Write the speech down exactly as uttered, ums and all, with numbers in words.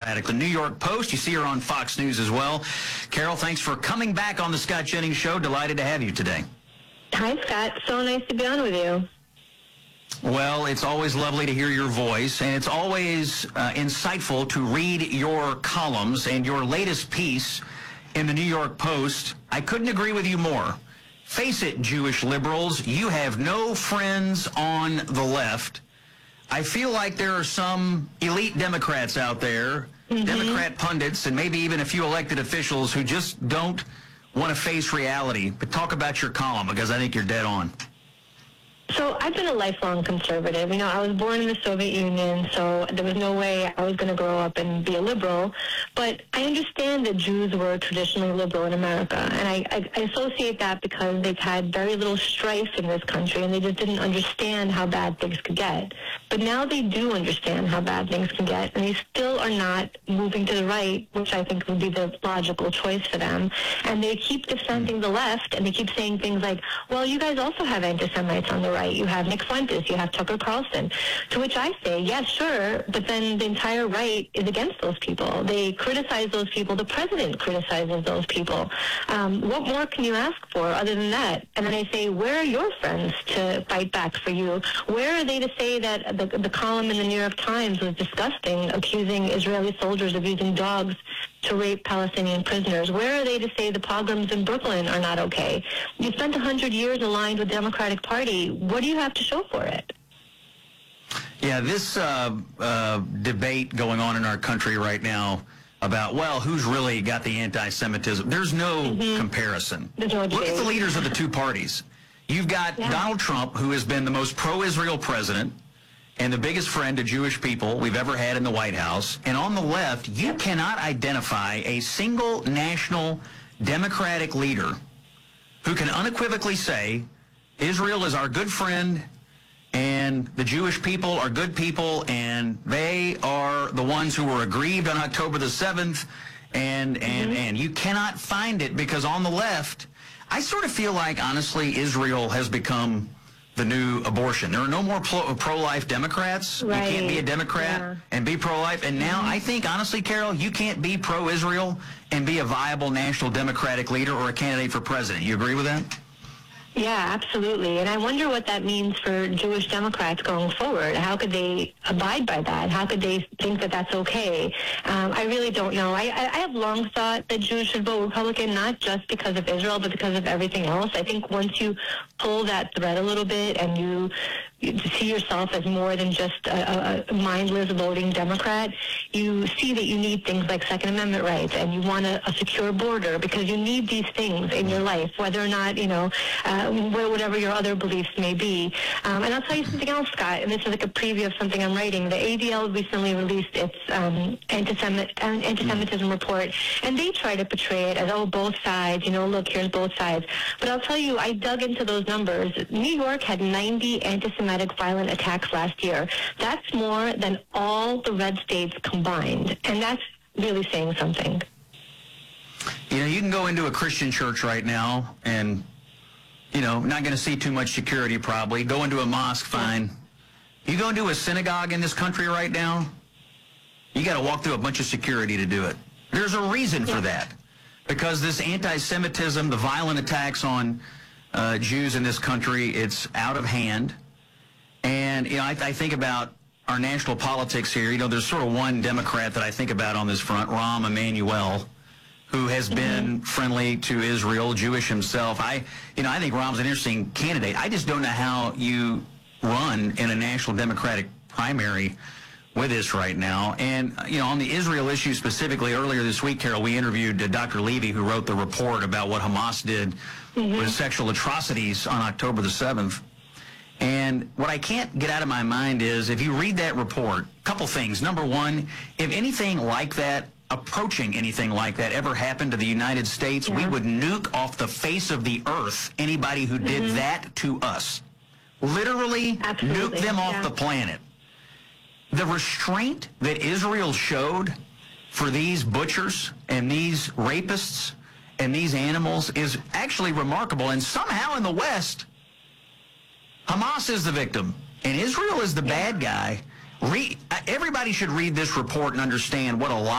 Democratic. The New York Post, you see her on Fox News as well. Carol, thanks for coming back on the Scott Jennings Show. Delighted to have you today. Hi, Scott. So nice to be on with you. Well, it's always lovely to hear your voice, and it's always uh, insightful to read your columns and your latest piece in the New York Post. I couldn't agree with you more. Face it, Jewish liberals, you have no friends on the left. I feel like there are some elite Democrats out there, mm-hmm. Democrat pundits, and maybe even a few elected officials who just don't want to face reality. But talk about your column, because I think you're dead on. So I've been a lifelong conservative. You know, I was born in the Soviet Union, so there was no way I was going to grow up and be a liberal. But I understand that Jews were traditionally liberal in America, and I, I, I associate that because they've had very little strife in this country, and they just didn't understand how bad things could get. But now they do understand how bad things can get, and they still are not moving to the right, which I think would be the logical choice for them. And they keep defending the left, and they keep saying things like, well, you guys also have anti-Semites on the right. You have Nick Fuentes, you have Tucker Carlson. To which I say, yes, sure, but then the entire right is against those people. They criticize those people. The president criticizes those people. Um, what more can you ask for other than that? And then I say, where are your friends to fight back for you? Where are they to say that the, the column in the New York Times was disgusting, accusing Israeli soldiers of using dogs to rape Palestinian prisoners? Where are they to say the pogroms in Brooklyn are not okay? You spent one hundred years aligned with the Democratic Party. What do you have to show for it? Yeah, this uh, uh, debate going on in our country right now about, well, who's really got the anti-Semitism? There's no mm-hmm. comparison. There's no Look at the leaders of the two parties. You've got yeah. Donald Trump, who has been the most pro-Israel president and the biggest friend to Jewish people we've ever had in the White House. And on the left, you cannot identify a single national Democratic leader who can unequivocally say, Israel is our good friend, and the Jewish people are good people, and they are the ones who were aggrieved on October the seventh, and, and, mm-hmm. and you cannot find it because on the left, I sort of feel like, honestly, Israel has become the new abortion. There are no more pro- pro-life Democrats. Right. You can't be a Democrat yeah. and be pro-life. And now I think, honestly, Carol, you can't be pro-Israel and be a viable national Democratic leader or a candidate for president. You agree with that? Yeah, absolutely. And I wonder what that means for Jewish Democrats going forward. How could they abide by that? How could they think that that's okay? Um, I really don't know. I, I have long thought that Jews should vote Republican, not just because of Israel, but because of everything else. I think once you pull that thread a little bit and you, you see yourself as more than just a, a mindless voting Democrat, you see that you need things like Second Amendment rights, and you want a, a secure border because you need these things in your life, whether or not, you know, uh, whatever your other beliefs may be. Um, and I'll tell you something else, Scott, and this is like a preview of something I'm writing. The A D L recently released its um, anti-Semit- anti-Semitism report, and they try to portray it as, oh, both sides, you know, look, here's both sides. But I'll tell you, I dug into those numbers. New York had ninety anti-Semitic violent attacks last year. That's more than all the red states combined, and that's really saying something. You know, you can go into a Christian church right now and, you know, not going to see too much security probably. Go into a mosque, fine. You go into a synagogue in this country right now, you got to walk through a bunch of security to do it. There's a reason yeah. for that. Because this anti-Semitism, the violent attacks on uh, Jews in this country, it's out of hand. And, you know, I, I think about our national politics here. You know, there's sort of one Democrat that I think about on this front, Rahm Emanuel, who has been mm-hmm. friendly to Israel, Jewish himself. I, you know, I think Rahm's an interesting candidate. I just don't know how you run in a national Democratic primary with this right now. And, you know, on the Israel issue specifically, earlier this week, Carol, we interviewed uh, Doctor Levy, who wrote the report about what Hamas did mm-hmm. with sexual atrocities on October the seventh. And what I can't get out of my mind is, if you read that report, a couple things. Number one, if anything like that, approaching anything like that ever happened to the United States, yeah. we would nuke off the face of the earth anybody who did mm-hmm. that to us. Literally Absolutely. nuke them off yeah. the planet. The restraint that Israel showed for these butchers and these rapists and these animals is actually remarkable. And somehow in the West, Hamas is the victim and Israel is the bad guy. Re- everybody should read this report and understand what a lot